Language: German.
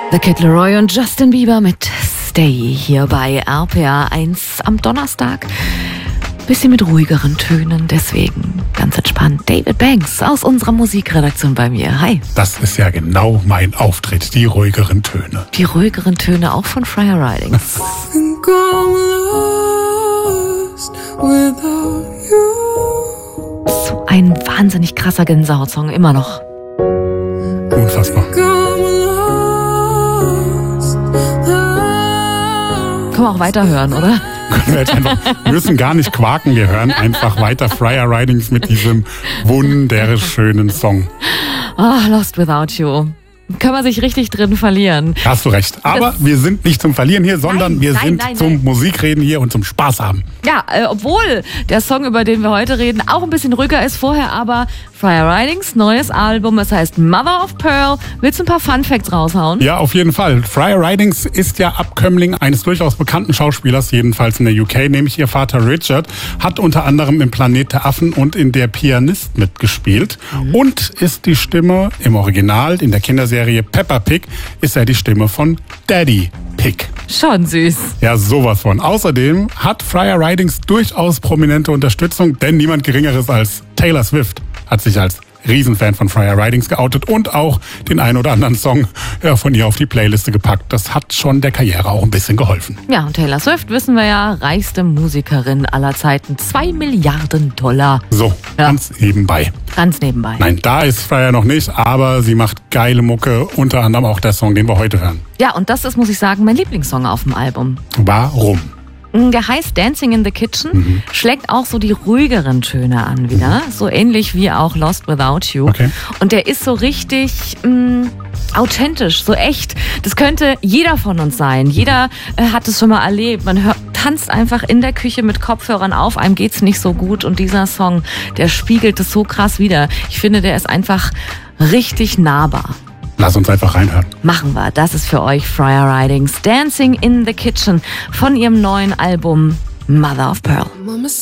The Kid Laroi und Justin Bieber mit Stay hier bei RPA 1 am Donnerstag. Bisschen mit ruhigeren Tönen, deswegen ganz entspannt. David Banks aus unserer Musikredaktion bei mir. Hi. Das ist ja genau mein Auftritt, die ruhigeren Töne. Die ruhigeren Töne auch von Friar Ridings. So ein wahnsinnig krasser Gänsehaut-Song, immer noch. Unfassbar. Können wir auch weiterhören, oder? Wir müssen gar nicht quaken, wir hören einfach weiter Friar Ridings mit diesem wunderschönen Song. Lost Without You. Kann man sich richtig drin verlieren. Hast du recht. Aber wir sind nicht zum Verlieren hier, sondern wir sind zum Musikreden hier und zum Spaß haben. Ja, obwohl der Song, über den wir heute reden, auch ein bisschen ruhiger ist vorher, aber Friar Ridings neues Album, es heißt Mother of Pearl. Willst du ein paar Fun Facts raushauen? Ja, auf jeden Fall. Friar Ridings ist ja Abkömmling eines durchaus bekannten Schauspielers, jedenfalls in der UK, nämlich ihr Vater Richard, hat unter anderem im Planet der Affen und in Der Pianist mitgespielt und ist die Stimme im Original, in der Kinderserie Peppa Pig, ist er die Stimme von Daddy Pig. Schon süß. Ja, sowas von. Außerdem hat Friar Ridings durchaus prominente Unterstützung, denn niemand Geringeres als Taylor Swift hat sich als Riesenfan von Friar Ridings geoutet und auch den einen oder anderen Song von ihr auf die Playliste gepackt. Das hat schon der Karriere auch ein bisschen geholfen. Ja, und Taylor Swift, wissen wir ja, reichste Musikerin aller Zeiten. 2 Milliarden $. So, ja. Ganz nebenbei. Ganz nebenbei. Nein, da ist Friar noch nicht, aber sie macht geile Mucke, unter anderem auch der Song, den wir heute hören. Ja, und das ist, muss ich sagen, mein Lieblingssong auf dem Album. Warum? Der heißt Dancing in the Kitchen, schlägt auch so die ruhigeren Töne an wieder, so ähnlich wie auch Lost Without You. Okay. Und der ist so richtig authentisch, so echt. Das könnte jeder von uns sein. Jeder hat es schon mal erlebt. Man tanzt einfach in der Küche mit Kopfhörern auf, einem geht's nicht so gut. Und dieser Song, der spiegelt es so krass wider. Ich finde, der ist einfach richtig nahbar. Lass uns einfach reinhören. Machen wir. Das ist für euch Friar Ridings Dancing in the Kitchen von ihrem neuen Album Mother of Pearl.